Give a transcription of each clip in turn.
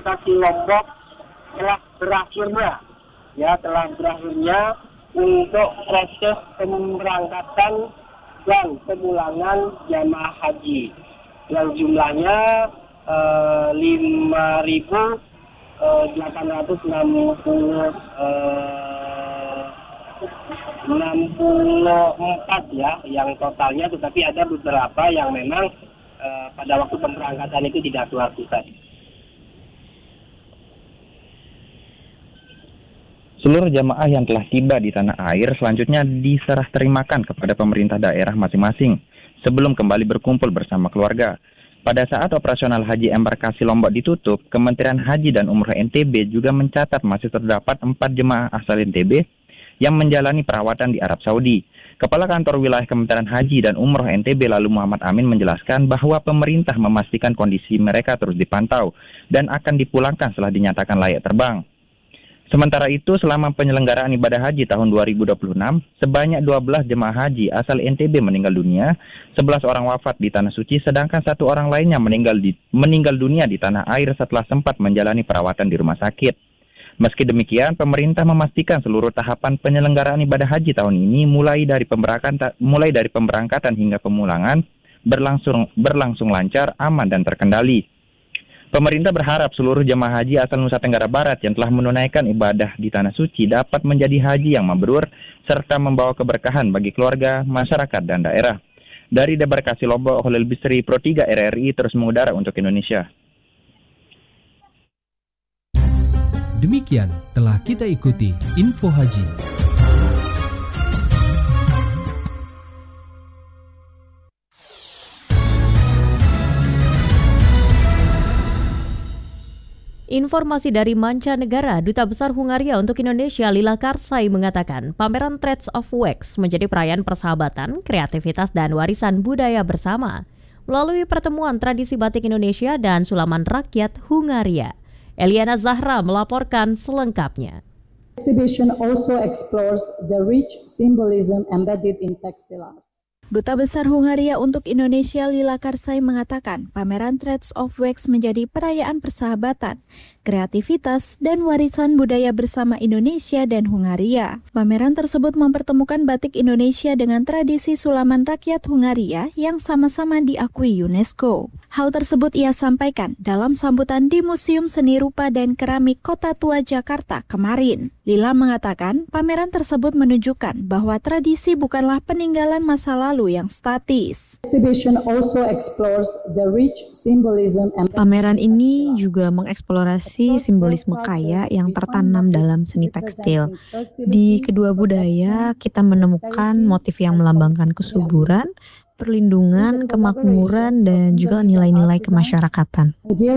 embarkasi Lombok telah berakhirnya untuk proses pemberangkatan dan pemulangan jamaah haji yang jumlahnya 5.864 yang totalnya, tetapi ada beberapa yang memang pada waktu pemberangkatan itu tidak keluar tugas. Seluruh jamaah yang telah tiba di tanah air selanjutnya diserah terimakan kepada pemerintah daerah masing-masing sebelum kembali berkumpul bersama keluarga. Pada saat operasional haji embarkasi Lombok ditutup, Kementerian Haji dan Umroh NTB juga mencatat masih terdapat 4 jemaah asal NTB yang menjalani perawatan di Arab Saudi. Kepala Kantor Wilayah Kementerian Haji dan Umroh NTB lalu Muhammad Amin menjelaskan bahwa pemerintah memastikan kondisi mereka terus dipantau dan akan dipulangkan setelah dinyatakan layak terbang. Sementara itu, selama penyelenggaraan ibadah haji tahun 2026, sebanyak 12 jemaah haji asal NTB meninggal dunia, 11 orang wafat di Tanah Suci, sedangkan 1 orang lainnya meninggal dunia di tanah air setelah sempat menjalani perawatan di rumah sakit. Meski demikian, pemerintah memastikan seluruh tahapan penyelenggaraan ibadah haji tahun ini mulai dari pemberangkatan hingga pemulangan berlangsung lancar, aman dan terkendali. Pemerintah berharap seluruh jemaah haji asal Nusa Tenggara Barat yang telah menunaikan ibadah di Tanah Suci dapat menjadi haji yang mabrur serta membawa keberkahan bagi keluarga, masyarakat, dan daerah. Dari Debarkasi Lombok, Khalil Bisri, Pro 3 RRI terus mengudara untuk Indonesia. Demikian telah kita ikuti Info Haji. Informasi dari mancanegara, Duta Besar Hungaria untuk Indonesia Lila Karsai mengatakan pameran Trades of Wax menjadi perayaan persahabatan, kreativitas, dan warisan budaya bersama melalui pertemuan tradisi batik Indonesia dan sulaman rakyat Hungaria. Eliana Zahra melaporkan selengkapnya. Exhibition also explores the rich symbolism embedded in textile art. Duta Besar Hungaria untuk Indonesia Lila Karsai mengatakan pameran Trades of Wax menjadi perayaan persahabatan, kreativitas, dan warisan budaya bersama Indonesia dan Hungaria. Pameran tersebut mempertemukan batik Indonesia dengan tradisi sulaman rakyat Hungaria yang sama-sama diakui UNESCO. Hal tersebut ia sampaikan dalam sambutan di Museum Seni Rupa dan Keramik Kota Tua Jakarta kemarin. Lila mengatakan pameran tersebut menunjukkan bahwa tradisi bukanlah peninggalan masa lalu yang statis. Pameran ini juga mengeksplorasi simbolisme kaya yang tertanam dalam seni tekstil. Di kedua budaya, kita menemukan motif yang melambangkan kesuburan, perlindungan, kemakmuran, dan juga nilai-nilai kemasyarakatan.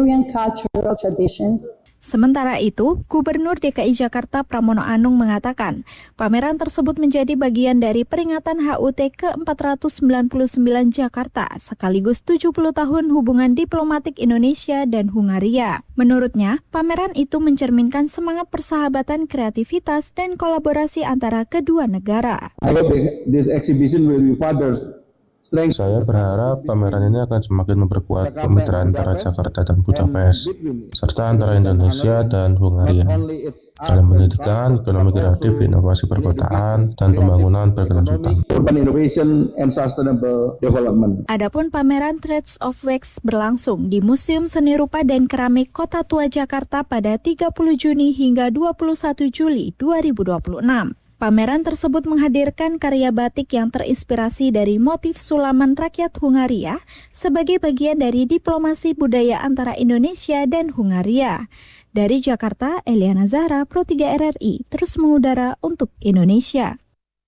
Sementara itu, Gubernur DKI Jakarta Pramono Anung mengatakan, pameran tersebut menjadi bagian dari peringatan HUT ke-499 Jakarta, sekaligus 70 tahun hubungan diplomatik Indonesia dan Hungaria. Menurutnya, pameran itu mencerminkan semangat persahabatan, kreativitas, dan kolaborasi antara kedua negara. Saya berharap pameran ini akan semakin memperkuat kemitraan antara Jakarta dan Budapest, serta antara Indonesia dan Hungaria, dalam pendidikan, ekonomi kreatif, inovasi perkotaan, dan pembangunan berkelanjutan. Adapun pameran Trades of Wax berlangsung di Museum Seni Rupa dan Keramik Kota Tua Jakarta pada 30 Juni hingga 21 Juli 2026. Pameran tersebut menghadirkan karya batik yang terinspirasi dari motif sulaman rakyat Hungaria sebagai bagian dari diplomasi budaya antara Indonesia dan Hungaria. Dari Jakarta, Eliana Zahra, Pro 3 RRI, terus mengudara untuk Indonesia.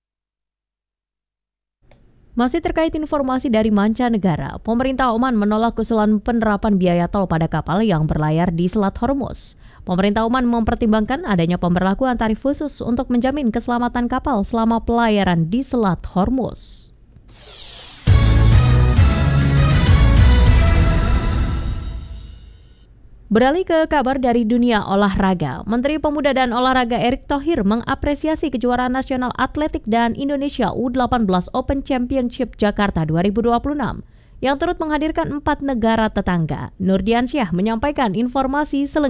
Masih terkait informasi dari mancanegara, pemerintah Oman menolak usulan penerapan biaya tol pada kapal yang berlayar di Selat Hormuz. Pemerintah Oman mempertimbangkan adanya pemberlakuan tarif khusus untuk menjamin keselamatan kapal selama pelayaran di Selat Hormuz. Beralih ke kabar dari dunia olahraga, Menteri Pemuda dan Olahraga Erick Thohir mengapresiasi kejuaraan nasional atletik dan Indonesia U18 Open Championship Jakarta 2026 yang turut menghadirkan 4 negara tetangga. Nurdiansyah menyampaikan informasi selengkapnya.